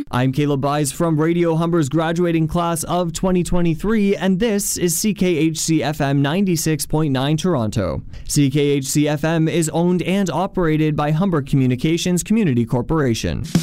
I'm Caleb Byes from Radio Humber's graduating class of 2023, and this is CKHC-FM 96.9 Toronto. CKHC-FM is owned and operated by Humber Communications Community Corporation.